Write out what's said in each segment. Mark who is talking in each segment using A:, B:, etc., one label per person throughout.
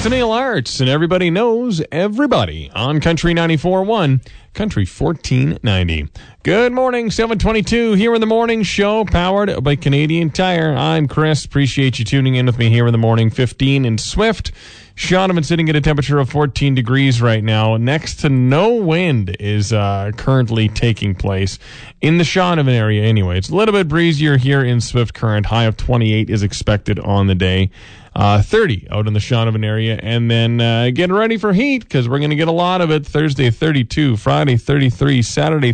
A: to Neil Arts, and everybody knows everybody on Country 94.1, Country 1490. Good morning, 722 here in the morning show, powered by Canadian Tire. I'm Chris. Appreciate you tuning in with me here in the morning. 15 in Swift. Shaunavon sitting at a temperature of 14 degrees right now. Next to no wind is currently taking place in the Shaunavon area anyway. It's a little bit breezier here in Swift Current. High of 28 is expected on the day. 30 out in the Shaunavon area. And then get ready for heat because we're going to get a lot of it. Thursday, 32. Friday, 33. Saturday,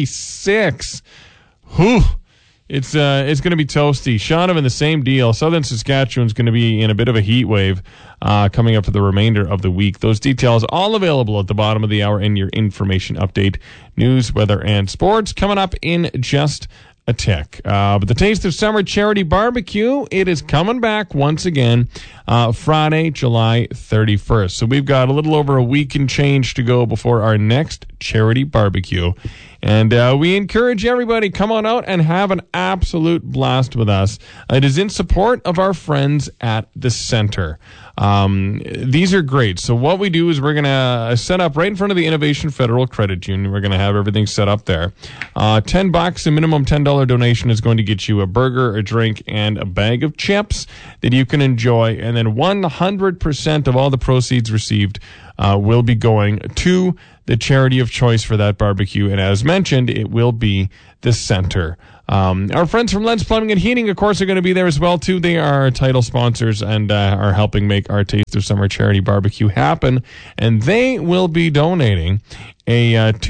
A: 36. Whew. It's going to be toasty. Shaunavon, the same deal. Southern Saskatchewan's going to be in a bit of a heat wave coming up for the remainder of the week. Those details all available at the bottom of the hour in your information update. News, weather, and sports coming up in just a tick. But the Taste of Summer Charity Barbecue, it is coming back once again Friday, July 31st. So we've got a little over a week and change to go before our next charity barbecue. And we encourage everybody, come on out and have an absolute blast with us. It is in support of our friends at the Center. These are great. So what we do is we're going to set up right in front of the Innovation Federal Credit Union. We're going to have everything set up there. $10, a minimum $10 donation is going to get you a burger, a drink, and a bag of chips that you can enjoy. And then 100% of all the proceeds received will be going to the charity of choice for that barbecue. And as mentioned, it will be the Center. Our friends from Lens Plumbing and Heating, of course, are going to be there as well, too. They are title sponsors and are helping make our Taste of Summer charity barbecue happen. And they will be donating a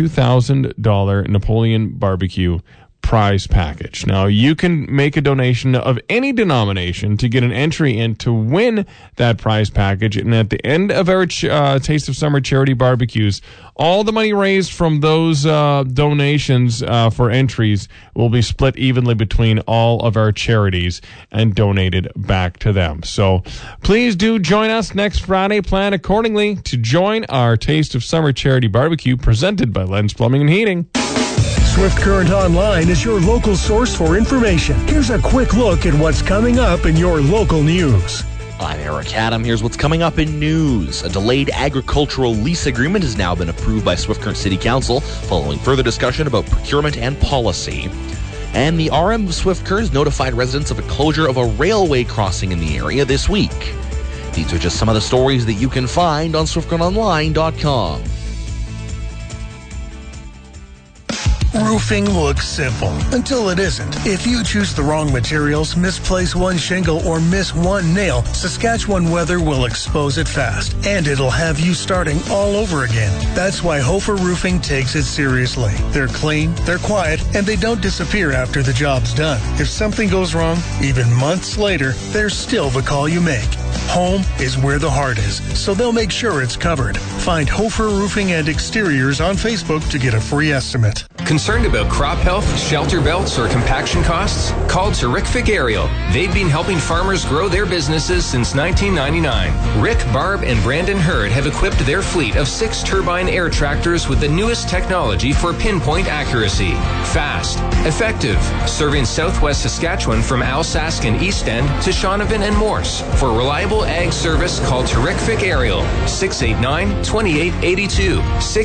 A: $2,000 Napoleon barbecue prize package. Now, you can make a donation of any denomination to get an entry in to win that prize package. And at the end of our Taste of Summer charity barbecues, all the money raised from those donations for entries will be split evenly between all of our charities and donated back to them. So please do join us next Friday. Plan accordingly to join our Taste of Summer charity barbecue presented by Lens Plumbing and Heating.
B: Swift Current Online is your local source for information. Here's a quick look at what's coming up in your local news.
C: I'm Eric Adam. Here's what's coming up in news. A delayed agricultural lease agreement has now been approved by Swift Current City Council following further discussion about procurement and policy. And the RM of Swift Current has notified residents of a closure of a railway crossing in the area this week. These are just some of the stories that you can find on SwiftCurrentOnline.com.
B: Roofing looks simple until it isn't. If you choose the wrong materials, misplace one shingle, or miss one nail, Saskatchewan weather will expose it fast, and it'll have you starting all over again. That's why Hofer Roofing takes it seriously. They're clean, they're quiet, and they don't disappear after the job's done. If something goes wrong, even months later, they're still the call you make. Home is where the heart is, so they'll make sure it's covered. Find Hofer Roofing and Exteriors on Facebook to get a free estimate.
D: Concerned about crop health, shelter belts, or compaction costs? Call Terrific Aerial. They've been helping farmers grow their businesses since 1999. Rick, Barb, and Brandon Hurd have equipped their fleet of 6 turbine air tractors with the newest technology for pinpoint accuracy. Fast, effective, serving southwest Saskatchewan from Alsace and East End to Shaunavon and Morse. For reliable ag service, call Terrific Aerial. 689-2882.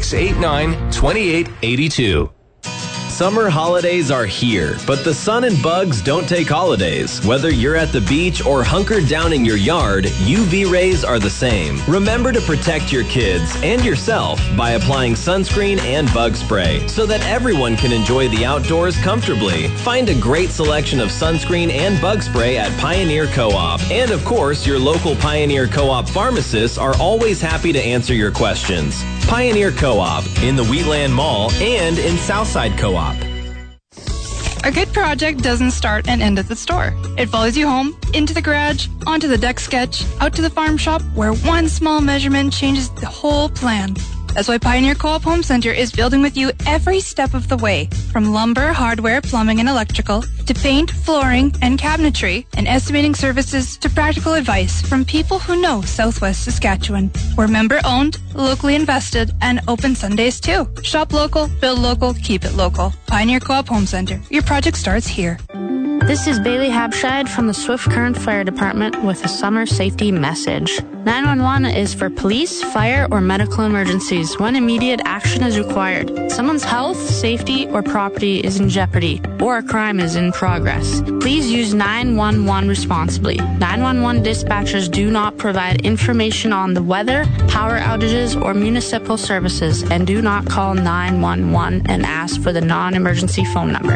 D: 689-2882.
E: Summer holidays are here, but the sun and bugs don't take holidays. Whether you're at the beach or hunkered down in your yard, UV rays are the same. Remember to protect your kids and yourself by applying sunscreen and bug spray so that everyone can enjoy the outdoors comfortably. Find a great selection of sunscreen and bug spray at Pioneer Co-op. And of course, your local Pioneer Co-op pharmacists are always happy to answer your questions. Pioneer Co-op in the Wheatland Mall and in Southside Co-op.
F: A good project doesn't start and end at the store. It follows you home, into the garage, onto the deck sketch, out to the farm shop, where one small measurement changes the whole plan. That's why Pioneer Co-op Home Center is building with you every step of the way. From lumber, hardware, plumbing, and electrical, to paint, flooring, and cabinetry, and estimating services to practical advice from people who know Southwest Saskatchewan. We're member-owned, locally invested, and open Sundays too. Shop local, build local, keep it local. Pioneer Co-op Home Center. Your project starts here.
G: This is Bailey Habshide from the Swift Current Fire Department with a summer safety message. 911 is for police, fire, or medical emergencies when immediate action is required. Someone's health, safety, or property is in jeopardy, or a crime is in progress. Please use 911 responsibly. 911 dispatchers do not provide information on the weather, power outages, or municipal services, and do not call 911 and ask for the non-emergency phone number.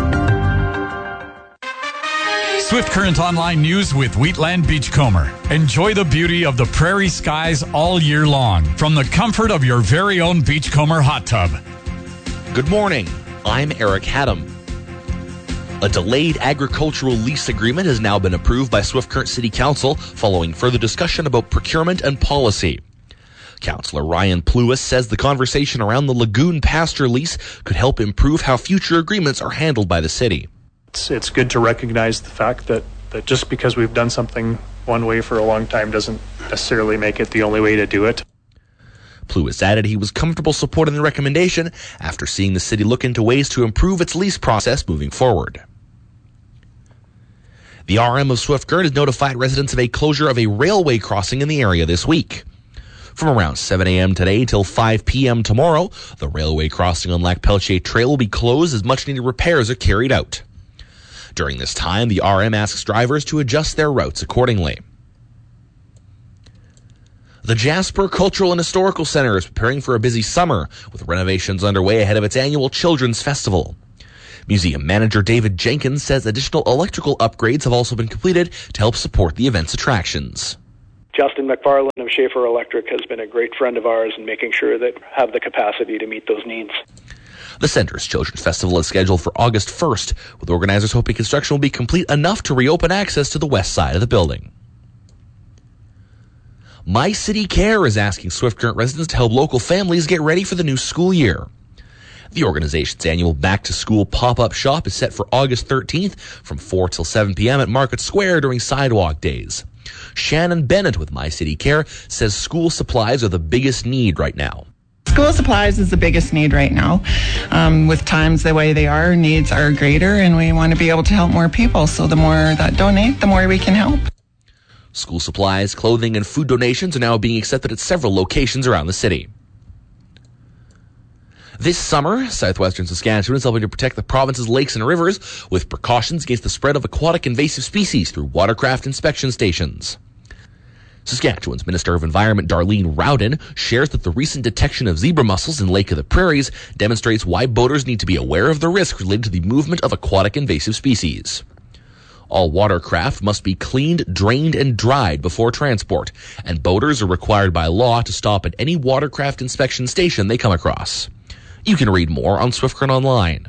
H: Swift Current Online News with Wheatland Beachcomber. Enjoy the beauty of the prairie skies all year long from the comfort of your very own Beachcomber hot tub.
C: Good morning. I'm Eric Haddam. A delayed agricultural lease agreement has now been approved by Swift Current City Council following further discussion about procurement and policy. Councillor Ryan Pluis says the conversation around the lagoon pasture lease could help improve how future agreements are handled by the city.
I: It's good to recognize the fact that just because we've done something one way for a long time doesn't necessarily make it the only way to do it.
C: Pluis added he was comfortable supporting the recommendation after seeing the city look into ways to improve its lease process moving forward. The RM of Swift Current has notified residents of a closure of a railway crossing in the area this week. From around 7 a.m. today till 5 p.m. tomorrow, the railway crossing on Lac Pelletier Trail will be closed as much-needed repairs are carried out. During this time, the RM asks drivers to adjust their routes accordingly. The Jasper Cultural and Historical Center is preparing for a busy summer, with renovations underway ahead of its annual Children's Festival. Museum manager David Jenkins says additional electrical upgrades have also been completed to help support the event's attractions.
J: Justin McFarland of Schaefer Electric has been a great friend of ours in making sure that we have the capacity to meet those needs.
C: The center's Children's Festival is scheduled for August 1st, with organizers hoping construction will be complete enough to reopen access to the west side of the building. My City Care is asking Swift Current residents to help local families get ready for the new school year. The organization's annual back-to-school pop-up shop is set for August 13th from 4 till 7 p.m. at Market Square during sidewalk days. Shannon Bennett with My City Care says school supplies are the biggest need right now.
K: School supplies is the biggest need right now. With times the way they are, needs are greater, and we want to be able to help more people. So the more that donate, the more we can help.
C: School supplies, clothing, and food donations are now being accepted at several locations around the city. This summer, southwestern Saskatchewan is helping to protect the province's lakes and rivers with precautions against the spread of aquatic invasive species through watercraft inspection stations. Saskatchewan's Minister of Environment Darlene Rowden shares that the recent detection of zebra mussels in Lake of the Prairies demonstrates why boaters need to be aware of the risk related to the movement of aquatic invasive species. All watercraft must be cleaned, drained, and dried before transport, and boaters are required by law to stop at any watercraft inspection station they come across. You can read more on Swift Current Online.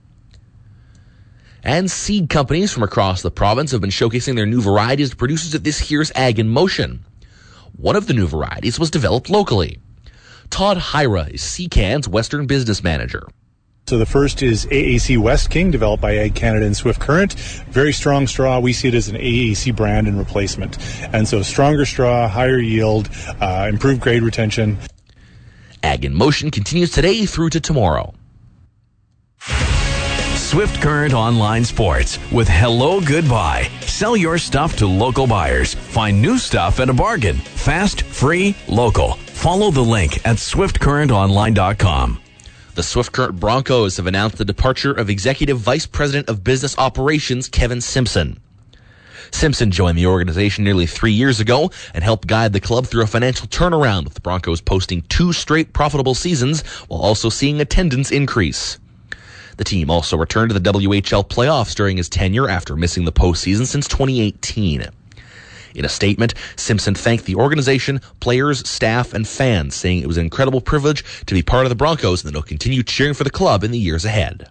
C: And seed companies from across the province have been showcasing their new varieties to producers at this year's Ag in Motion. One of the new varieties was developed locally. Todd Hyra is CCAN's Western Business Manager.
L: So the first is AAC West King, developed by Ag Canada and Swift Current. Very strong straw. We see it as an AAC brand and replacement. And so stronger straw, higher yield, improved grade retention.
C: Ag in Motion continues today through to tomorrow.
M: Swift Current Online Sports with Hello Goodbye. Sell your stuff to local buyers. Find new stuff at a bargain. Fast, free, local. Follow the link at swiftcurrentonline.com.
C: The Swift Current Broncos have announced the departure of Executive Vice President of Business Operations Kevin Simpson. Simpson joined the organization nearly 3 years ago and helped guide the club through a financial turnaround, with the Broncos posting 2 straight profitable seasons while also seeing attendance increase. The team also returned to the WHL playoffs during his tenure after missing the postseason since 2018. In a statement, Simpson thanked the organization, players, staff, and fans, saying it was an incredible privilege to be part of the Broncos and that he'll continue cheering for the club in the years ahead.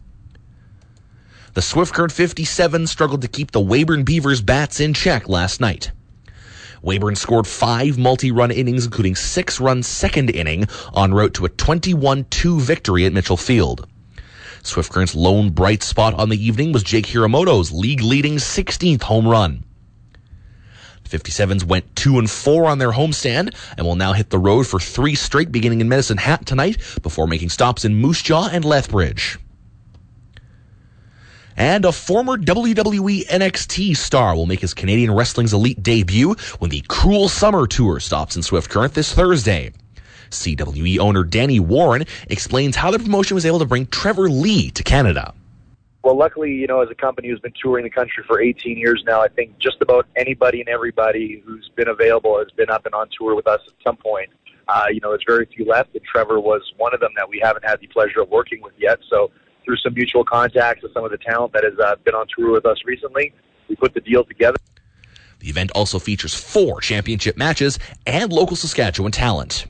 C: The Swift Current 57 struggled to keep the Weyburn Beavers bats in check last night. Weyburn scored 5 multi-run innings, including 6-run second inning, en route to a 21-2 victory at Mitchell Field. Swift Current's lone bright spot on the evening was Jake Hiramoto's league-leading 16th home run. The 57s went 2-4 on their homestand and will now hit the road for 3 straight beginning in Medicine Hat tonight before making stops in Moose Jaw and Lethbridge. And a former WWE NXT star will make his Canadian Wrestling's Elite debut when the Cruel Summer Tour stops in Swift Current this Thursday. CWE owner Danny Warren explains how the promotion was able to bring Trevor Lee to Canada.
N: Well, luckily, as a company who's been touring the country for 18 years now, I think just about anybody and everybody who's been available has been up and on tour with us at some point. There's very few left, and Trevor was one of them that we haven't had the pleasure of working with yet. So through some mutual contacts with some of the talent that has been on tour with us recently, we put the deal together.
C: The event also features 4 championship matches and local Saskatchewan talent.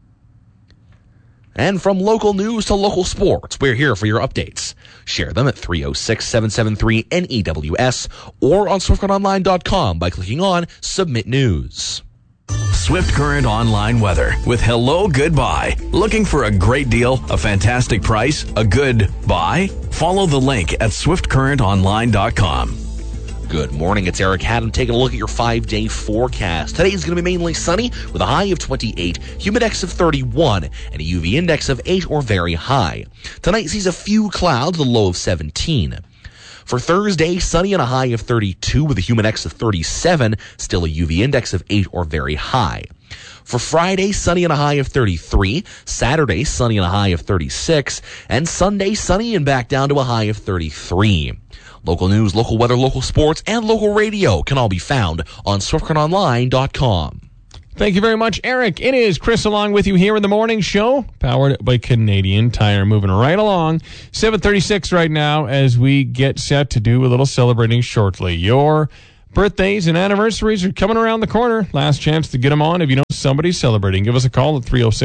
C: And from local news to local sports, we're here for your updates. Share them at 306-773-NEWS or on SwiftCurrentOnline.com by clicking on Submit News.
M: Swift Current Online weather with Hello Goodbye. Looking for a great deal, a fantastic price, a good buy? Follow the link at SwiftCurrentOnline.com.
C: Good morning, it's Eric Haddam taking a look at your 5-day forecast. Today is going to be mainly sunny with a high of 28, humidex of 31, and a UV index of 8 or very high. Tonight sees a few clouds, a low of 17. For Thursday, sunny and a high of 32 with a humidex of 37, still a UV index of 8 or very high. For Friday, sunny and a high of 33, Saturday, sunny and a high of 36, and Sunday, sunny and back down to a high of 33. Local news, local weather, local sports, and local radio can all be found on SwiftCurrentOnline.com.
A: Thank you very much, Eric. It is Chris along with you here in the morning show, powered by Canadian Tire. Moving right along. 7:36 right now as we get set to do a little celebrating shortly. Your birthdays and anniversaries are coming around the corner. Last chance to get them on if you know somebody's celebrating. Give us a call at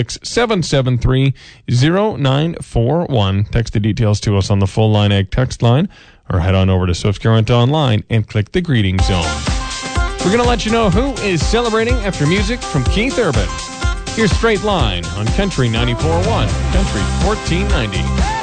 A: 306-773-0941. Text the details to us on the Full Line Ag text line or head on over to Swift Current Online and click the greeting zone. We're going to let you know who is celebrating after music from Keith Urban. Here's Straight Line on Country 94.1, Country 1490.